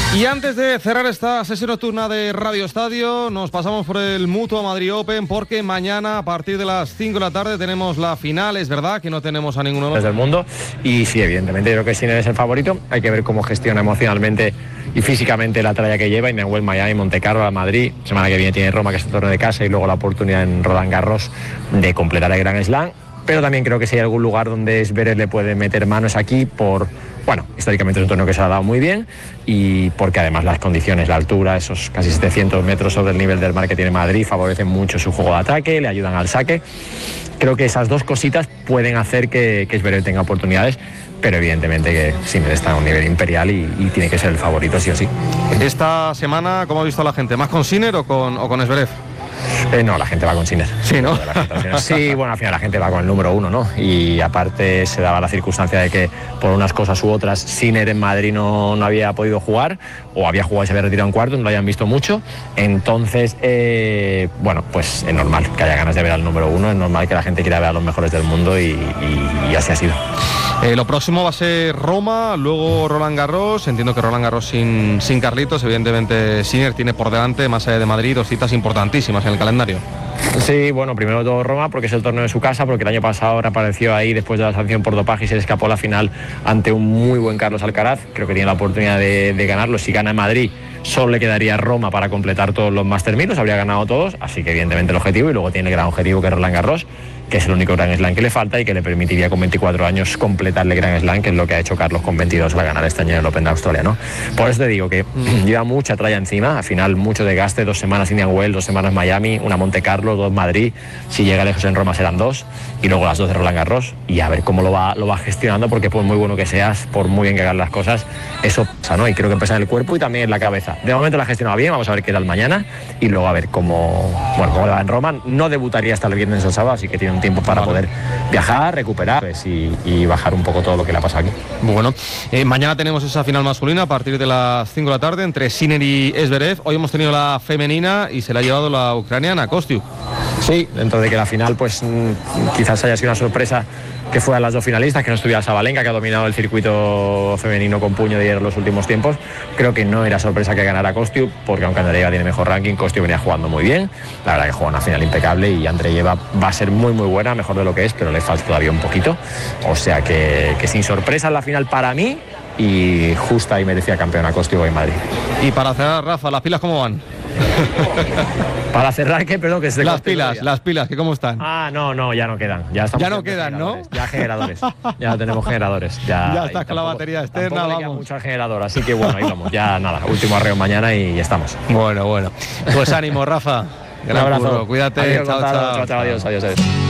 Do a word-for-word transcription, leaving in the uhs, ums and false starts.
Y antes de cerrar esta sesión nocturna de Radio Estadio, nos pasamos por el Mutua Madrid Open, porque mañana a partir de las cinco de la tarde tenemos la final. Es verdad que no tenemos a ninguno desde el mundo, y sí, evidentemente creo que Sinner es el favorito. Hay que ver cómo gestiona emocionalmente y físicamente la tralla que lleva. Indian Miami, Monte Carlo, a Madrid, semana que viene tiene Roma, que es el torneo de casa, y luego la oportunidad en Roland Garros de completar el Grand Slam. Pero también creo que si hay algún lugar donde Zverev le puede meter manos aquí, por, bueno, históricamente es un torneo que se ha dado muy bien, y porque además las condiciones, la altura, esos casi setecientos metros sobre el nivel del mar que tiene Madrid, favorecen mucho su juego de ataque, le ayudan al saque. Creo que esas dos cositas pueden hacer que, que Zverev tenga oportunidades, pero evidentemente que Sinner está a un nivel imperial y, y tiene que ser el favorito sí o sí. Esta semana, ¿cómo ha visto la gente? ¿Más con Sinner o con, o con Zverev? Eh, no, la gente va con Sinner. Sí, ¿no? Sí, bueno, al final la gente va con el número uno, ¿no? Y aparte se daba la circunstancia de que por unas cosas u otras Sinner en Madrid no, no había podido jugar, o había jugado y se había retirado en cuarto, no lo habían visto mucho. Entonces, eh, bueno, pues es normal que haya ganas de ver al número uno, es normal que la gente quiera ver a los mejores del mundo, y, y, y así ha sido. Eh, lo próximo va a ser Roma, luego Roland Garros. Entiendo que Roland Garros sin, sin Carlitos. Evidentemente Sinner tiene por delante, más allá de Madrid, dos citas importantísimas en el calendario. Sí, bueno, primero todo Roma, porque es el torneo de su casa, porque el año pasado reapareció ahí después de la sanción por dopaje y se le escapó la final ante un muy buen Carlos Alcaraz. Creo que tiene la oportunidad de, de ganarlo. Si gana en Madrid, solo le quedaría Roma para completar todos los Master mil, los habría ganado todos, así que evidentemente el objetivo, y luego tiene el gran objetivo que es Roland Garros, que es el único Grand Slam que le falta y que le permitiría con veinticuatro años completarle Grand Slam, que es lo que ha hecho Carlos con veintidós al ganar este año en el Open de Australia, ¿no? Por eso te digo que mm. lleva mucha tralla encima, al final mucho desgaste, dos semanas Indian Wells, dos semanas Miami, una Monte Carlo, dos Madrid, si llega lejos en Roma serán dos, y luego las dos de Roland Garros, y a ver cómo lo va, lo va gestionando, porque por muy bueno que seas, por muy bien que hagas las cosas, eso pasa, ¿no? Y creo que empieza en el cuerpo y también en la cabeza. De momento la ha gestionado bien, vamos a ver qué tal mañana, y luego a ver cómo, bueno, cómo le va en Roma. No debutaría hasta el viernes o el sábado, así que tiene un tiempo para poder viajar, recuperar pues, y, y bajar un poco todo lo que le ha pasado aquí. Muy bueno. Eh, mañana tenemos esa final masculina a partir de las cinco de la tarde entre Sinner y Zverev. Hoy hemos tenido la femenina y se la ha llevado la ucraniana Kostyuk. Sí, dentro de que la final pues quizás haya sido una sorpresa que fueran las dos finalistas, que no estuviera Sabalenka, que ha dominado el circuito femenino con puño de hierro en los últimos tiempos. Creo que no era sorpresa que ganara Kostyuk, porque aunque Andreeva tiene mejor ranking, Kostyuk venía jugando muy bien. La verdad que juega una final impecable, y Andreeva va a ser muy muy buena, mejor de lo que es, pero le falta todavía un poquito. O sea que, que sin sorpresa la final para mí, y justa y merecida campeona Kostyuk en Madrid. Y para cerrar, Rafa, ¿las pilas cómo van? Para cerrar, ¿qué? Perdón, que se las pilas, ya. las pilas, ¿que cómo están? Ah, no, no, ya no quedan. Ya, ya no quedan, ¿no? Ya generadores. Ya tenemos generadores. Ya, ya estás con la batería externa, vamos. Le queda mucho al generador, así que bueno, ahí vamos. Ya nada, último arreo mañana y ya estamos. Bueno, bueno. Pues ánimo, Rafa. Un abrazo. Cuídate. Adiós, chao, chao, chao, chao, adiós, adiós, adiós.